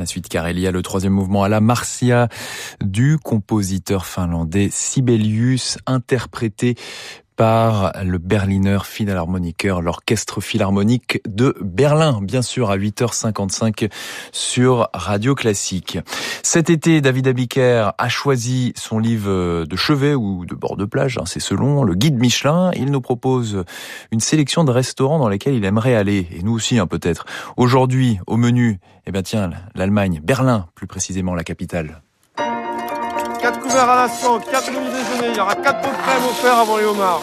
La suite Karelia, le troisième mouvement à la Marcia du compositeur finlandais Sibelius, interprété par le Berliner Philharmoniker, l'orchestre philharmonique de Berlin, bien sûr, à 8h55 sur Radio Classique. Cet été, David Abiker a choisi son livre de chevet ou de bord de plage, c'est selon, le guide Michelin. Il nous propose une sélection de restaurants dans lesquels il aimerait aller, et nous aussi peut-être. Aujourd'hui, au menu, l'Allemagne, Berlin, plus précisément la capitale. 4 couverts à l'instant, 4 demi-déjeuners, il y aura 4 pots de crème offerts avant les homards.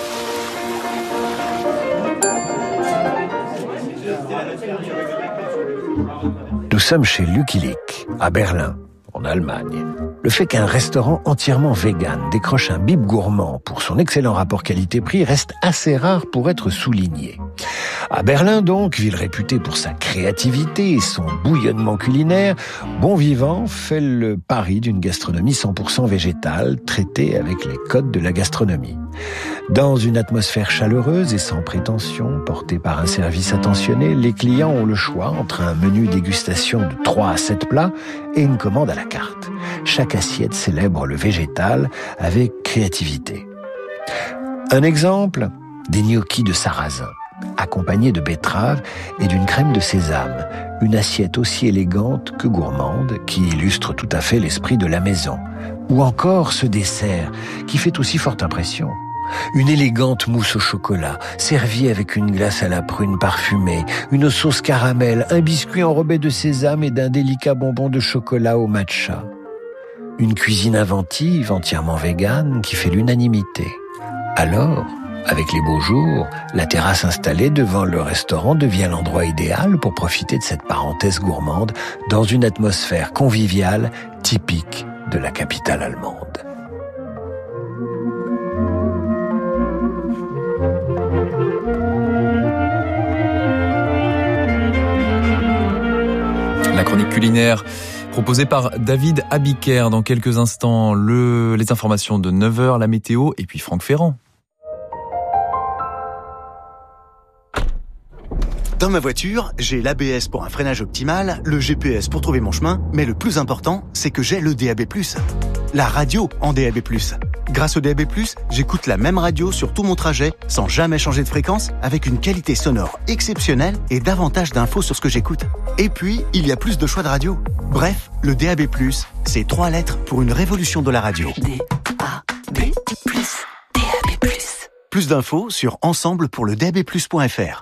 Nous sommes chez Lucky Luke, à Berlin, en Allemagne. Le fait qu'un restaurant entièrement vegan décroche un bib gourmand pour son excellent rapport qualité-prix reste assez rare pour être souligné. À Berlin donc, ville réputée pour sa créativité et son bouillonnement culinaire, Bon Vivant fait le pari d'une gastronomie 100% végétale, traitée avec les codes de la gastronomie. Dans une atmosphère chaleureuse et sans prétention, portée par un service attentionné, les clients ont le choix entre un menu dégustation de 3 à 7 plats et une commande à la carte. Chaque assiette célèbre le végétal avec créativité. Un exemple, des gnocchis de sarrasin, accompagnés de betteraves et d'une crème de sésame. Une assiette aussi élégante que gourmande, qui illustre tout à fait l'esprit de la maison. Ou encore ce dessert, qui fait aussi forte impression. Une élégante mousse au chocolat, servie avec une glace à la prune parfumée, une sauce caramel, un biscuit enrobé de sésame et d'un délicat bonbon de chocolat au matcha. Une cuisine inventive, entièrement végane, qui fait l'unanimité. Alors, avec les beaux jours, la terrasse installée devant le restaurant devient l'endroit idéal pour profiter de cette parenthèse gourmande dans une atmosphère conviviale typique de la capitale allemande. La chronique culinaire proposée par David Abiker. Dans quelques instants, les informations de 9h, la météo et puis Franck Ferrand. Dans ma voiture, j'ai l'ABS pour un freinage optimal, le GPS pour trouver mon chemin, mais le plus important, c'est que j'ai le DAB+. La radio en DAB+. Grâce au DAB+, j'écoute la même radio sur tout mon trajet, sans jamais changer de fréquence, avec une qualité sonore exceptionnelle et davantage d'infos sur ce que j'écoute. Et puis, il y a plus de choix de radio. Bref, le DAB+, c'est 3 lettres pour une révolution de la radio. DAB+, DAB+. Plus d'infos sur ensemblepourledabplus.fr.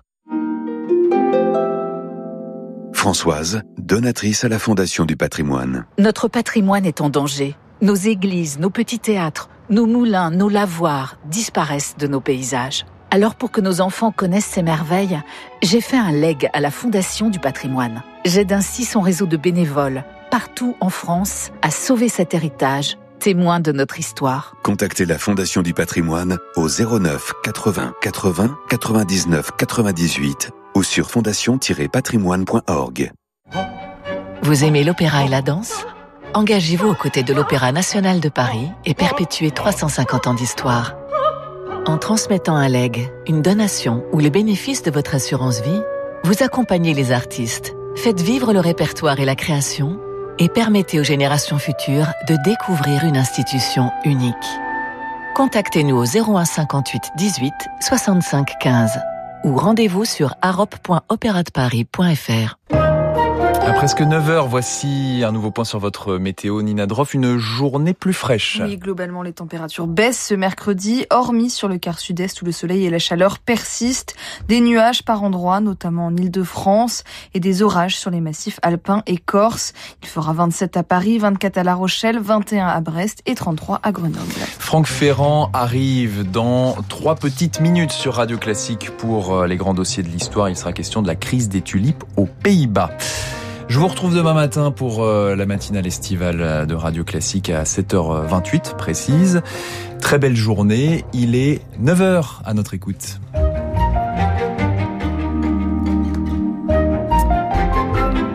Françoise, donatrice à la Fondation du patrimoine. Notre patrimoine est en danger. Nos églises, nos petits théâtres, nos moulins, nos lavoirs disparaissent de nos paysages. Alors pour que nos enfants connaissent ces merveilles, j'ai fait un leg à la Fondation du patrimoine. J'aide ainsi son réseau de bénévoles, partout en France, à sauver cet héritage, témoin de notre histoire. Contactez la Fondation du patrimoine au 09 80 80 99 98 ou sur fondation-patrimoine.org. Vous aimez l'opéra et la danse ? Engagez-vous aux côtés de l'Opéra national de Paris et perpétuez 350 ans d'histoire. En transmettant un leg, une donation ou les bénéfices de votre assurance vie, vous accompagnez les artistes, faites vivre le répertoire et la création et permettez aux générations futures de découvrir une institution unique. Contactez-nous au 01 58 18 65 15 ou rendez-vous sur arop.opéradeparis.fr. À presque 9h, voici un nouveau point sur votre météo. Nina Droff, une journée plus fraîche. Oui, globalement, les températures baissent ce mercredi, hormis sur le quart sud-est où le soleil et la chaleur persistent. Des nuages par endroits, notamment en Île-de-France, et des orages sur les massifs alpins et corses. Il fera 27 à Paris, 24 à La Rochelle, 21 à Brest et 33 à Grenoble. Franck Ferrand arrive dans 3 petites minutes sur Radio Classique pour les grands dossiers de l'histoire. Il sera question de la crise des tulipes aux Pays-Bas. Je vous retrouve demain matin pour la matinale estivale de Radio Classique à 7h28 précise. Très belle journée, il est 9h à notre écoute.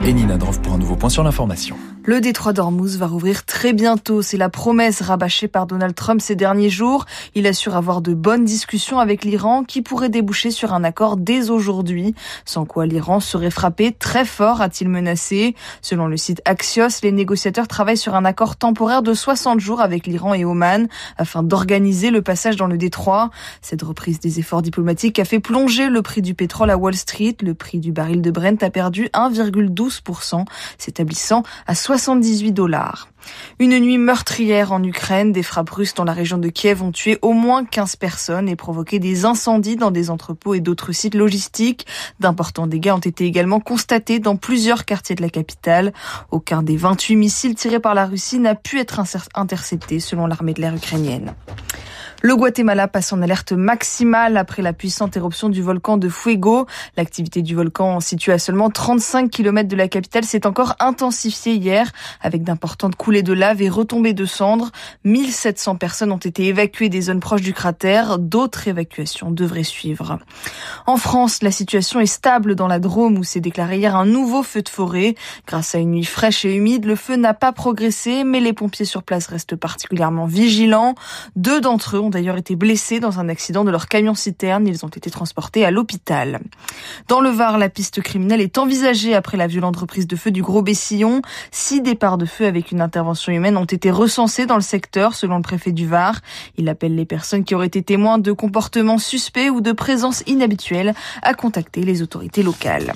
Et Nina Droff pour un nouveau point sur l'information. Le détroit d'Ormuz va rouvrir très bientôt. C'est la promesse rabâchée par Donald Trump ces derniers jours. Il assure avoir de bonnes discussions avec l'Iran qui pourraient déboucher sur un accord dès aujourd'hui. Sans quoi l'Iran serait frappé très fort, a-t-il menacé. Selon le site Axios, les négociateurs travaillent sur un accord temporaire de 60 jours avec l'Iran et Oman afin d'organiser le passage dans le détroit. Cette reprise des efforts diplomatiques a fait plonger le prix du pétrole à Wall Street. Le prix du baril de Brent a perdu 1,12%, s'établissant à $78. Une nuit meurtrière en Ukraine, des frappes russes dans la région de Kiev ont tué au moins 15 personnes et provoqué des incendies dans des entrepôts et d'autres sites logistiques. D'importants dégâts ont été également constatés dans plusieurs quartiers de la capitale. Aucun des 28 missiles tirés par la Russie n'a pu être intercepté selon l'armée de l'air ukrainienne. Le Guatemala passe en alerte maximale après la puissante éruption du volcan de Fuego. L'activité du volcan, située à seulement 35 km de la capitale, s'est encore intensifiée hier avec d'importantes coulées de lave et retombées de cendres. 1700 personnes ont été évacuées des zones proches du cratère. D'autres évacuations devraient suivre. En France, la situation est stable dans la Drôme où s'est déclaré hier un nouveau feu de forêt. Grâce à une nuit fraîche et humide, le feu n'a pas progressé, mais les pompiers sur place restent particulièrement vigilants. 2 d'entre eux ont d'ailleurs été blessés dans un accident de leur camion-citerne. Ils ont été transportés à l'hôpital. Dans le Var, la piste criminelle est envisagée après la violente reprise de feu du Gros-Bessillon. 6 départs de feu avec une intervention humaine ont été recensés dans le secteur, selon le préfet du Var. Il appelle les personnes qui auraient été témoins de comportements suspects ou de présence inhabituelle à contacter les autorités locales.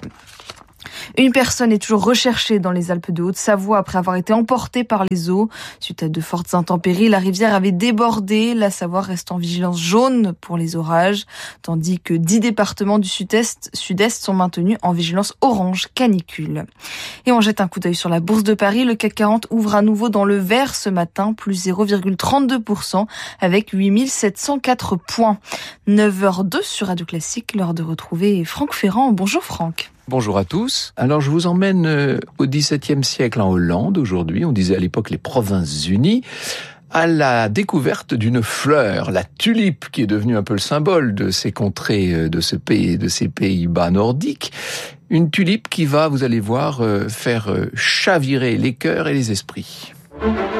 Une personne est toujours recherchée dans les Alpes de Haute-Savoie après avoir été emportée par les eaux. Suite à de fortes intempéries, la rivière avait débordé. La Savoie reste en vigilance jaune pour les orages, tandis que 10 départements du sud-est sont maintenus en vigilance orange canicule. Et on jette un coup d'œil sur la bourse de Paris. Le CAC 40 ouvre à nouveau dans le vert ce matin, plus 0,32% avec 8704 points. 9h02 sur Radio Classique, l'heure de retrouver Franck Ferrand. Bonjour Franck. Bonjour à tous. Alors je vous emmène au XVIIe siècle en Hollande. Aujourd'hui, on disait à l'époque les Provinces-Unies, à la découverte d'une fleur, la tulipe, qui est devenue un peu le symbole de ces contrées, de ces Pays-Bas nordiques. Une tulipe qui va, vous allez voir, faire chavirer les cœurs et les esprits.